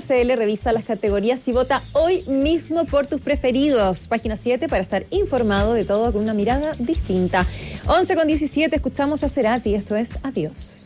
Revisa las categorías y vota hoy mismo por tus preferidos. Página 7 para estar informado de todo con una mirada distinta. 11:17, escuchamos a Cerati. Esto es Adiós.